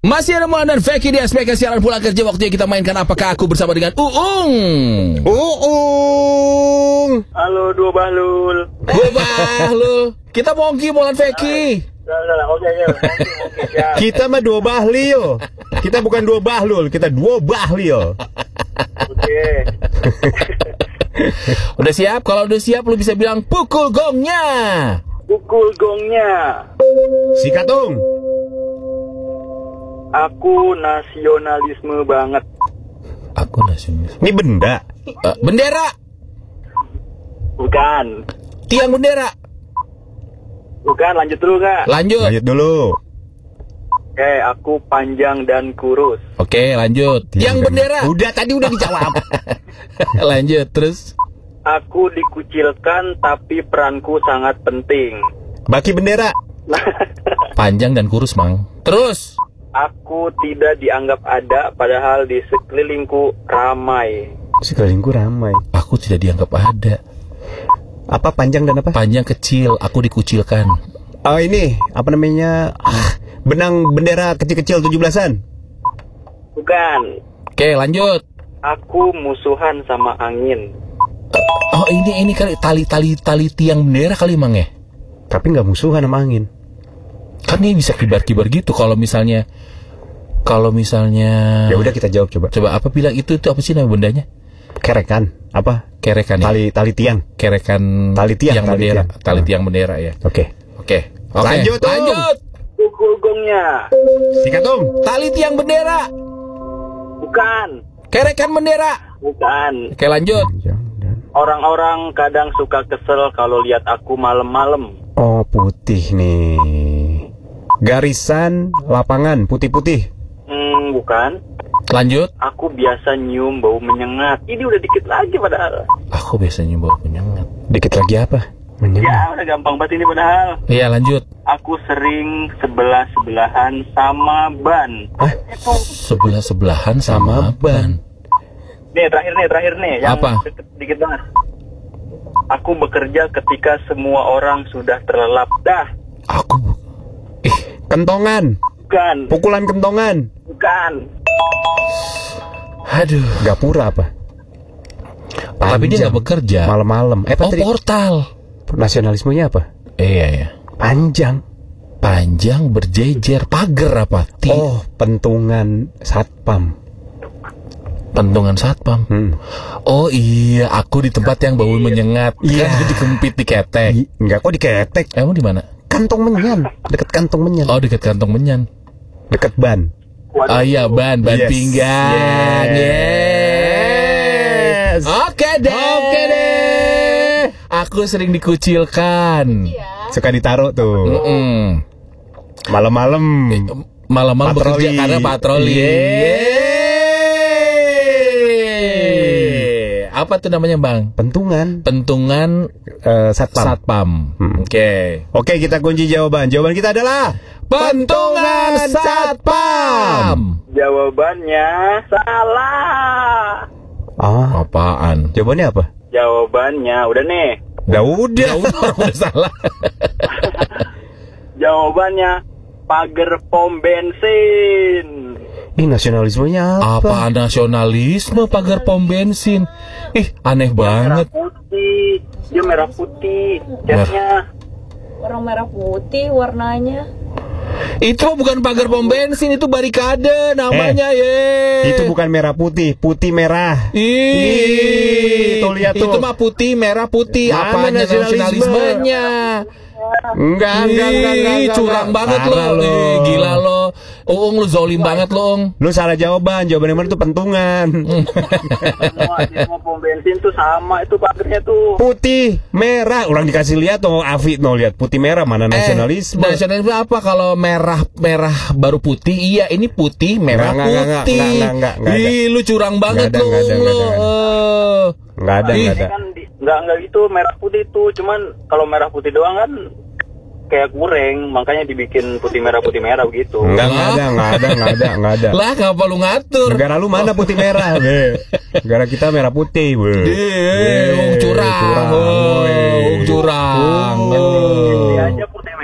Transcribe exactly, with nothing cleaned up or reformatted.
Masih ada Mulan dan Feki di S P K Siaran Pulang Kerja. Waktunya kita mainkan Apakah Aku bersama dengan Uung. Uung. Halo dua bahlul. Dua bahlul. Kita mongki Mulan Feki. Kita mah dua bahlil. Kita bukan dua bahlul, kita dua bahlil. Oke. Udah siap? Kalau udah siap lu bisa bilang pukul gongnya. Pukul gongnya. Sikatung. Aku nasionalisme banget. Aku nasionalis. Ini benda. Uh, bendera. Bukan. Tiang bendera. Bukan, lanjut dulu Kak. Lanjut. Lanjut dulu. Oke, aku panjang dan kurus. Oke, lanjut. Tiang bendera. Udah tadi udah dijawab. Lanjut terus. Aku dikucilkan tapi peranku sangat penting. Baki bendera. Panjang dan kurus, Mang. Terus. Aku tidak dianggap ada padahal di sekelilingku ramai. Sekelilingku ramai. Aku tidak dianggap ada. Apa panjang dan apa? Panjang kecil, aku dikucilkan. Oh ini, apa namanya? Ah, benang bendera kecil-kecil tujuh belasan. Bukan. Oke, lanjut. Aku musuhan sama angin. Oh, ini ini kali tali-tali tali tiang bendera kali, Mang ya? Tapi nggak musuhan sama angin. Kan ini bisa kibar-kibar gitu kalau misalnya kalau misalnya Ya udah kita jawab coba. Coba apa bilang itu itu apa sih nama bendanya? Kerekan. Apa? Kerekan ya? Tali tali tiang. Kerekan Tali tiang, tali bendera, tiang. tali Hmm. tiang bendera ya. Oke. Oke. Oke. Lanjut, Om. Lanjut. Pukul gongnya. Sikatung. Tali tiang bendera. Bukan. Kerekan bendera. Bukan. Oke, lanjut. Orang-orang kadang suka kesel kalau lihat aku malam-malam. Oh, putih nih. Garisan lapangan putih-putih. Hmm, bukan. Lanjut. Aku biasa nyium bau menyengat. Ini udah dikit lagi padahal. Aku biasanya bawa penyengat. Dikit lagi apa? Ya, Menyengat. udah gampang banget ini padahal. Iya, lanjut. Aku sering sebelah-sebelahan sama ban. Hah? Itu. Sebelah-sebelahan sama, Sama ban. Nih, terakhir nih, terakhir nih. Yang Apa? Deket, dikit banget. Aku bekerja ketika semua orang sudah terlelap. Dah. Aku Ih, kentongan. Bukan. Pukulan kentongan. Bukan. Aduh. Gapura apa? Tapi dia nggak bekerja. Malam-malam. Eh, apa Oh, tadi? portal. Nasionalismenya apa? Iya, iya. Panjang. Panjang berjejer, pagar apa? Ti- Oh, pentungan satpam. pentungan satpam. Hmm. Oh iya, aku di tempat yang bau menyengat. Iya. Kan jadi kempit diketek. I- Enggak kok diketek. Emang di mana? Kantong menyan. Deket kantong menyan. Oh, dekat kantong menyan. Deket ban. Oh iya, ban, ban Yes. pinggang. Yes. Yes. Oke deh. Oke deh. Aku sering dikucilkan. Suka ditaruh tuh. Mm-mm. Malam-malam. Malam-malam Patroli. bekerja karena patroli. Yeay. Apa tuh namanya, Bang? Pentungan. Pentungan Eh, satpam. satpam. Hmm. Oke. Oke, kita kunci jawaban. Jawaban kita adalah Pentungan satpam. Jawabannya salah. Oh, Apaan? jawabannya apa? Jawabannya udah nih. Udah udah. Ya udah, udah salah. Jawabannya pagar pom bensin. Ih, nasionalismenya apa? Apa nasionalisme pagar pom bensin? Ih, aneh Merah banget. putih. Dia merah putih. Catnya. Orang merah putih warnanya. Itu bukan pagar pom bensin, itu barikade namanya, ye. Itu bukan merah putih, putih merah. Ih, Tuh, lihat tuh. itu mah putih, merah putih. Mana Apanya nasionalisme? nasionalismenya? Enggak, enggak, enggak, enggak, Ih, enggak, curang enggak. banget Parah lo. Ih, gila lo. Uung, lu zolim banget lo, Ung. Lu salah jawaban. Jawaban yang mana itu pentungan. Semua, semua pom bensin tuh sama itu pagarnya tuh. Putih, merah. Orang dikasih lihat tuh, Afid no lihat putih merah mana nasionalisme. Eh, nasionalisme apa kalau merah merah baru putih? Iya, ini putih merah Enggak, enggak, enggak, putih. enggak, enggak, enggak, enggak ada. Ih, lu curang banget Enggak ada, lo, enggak ada, Ung, enggak lo. ada, Eh. Enggak ada, Ih. enggak ada. Kan di, enggak enggak gitu merah putih tuh, cuman kalau merah putih doang kan kayak kurang, makanya dibikin putih merah putih merah begitu. Enggak, enggak ada, enggak ada, enggak ada, enggak ada. Lah, kenapa lu ngatur? Negara lu mana putih merah, be? Negara kita merah putih, be. Eh, Ung curang, curang, Ung woi. curang. Oh.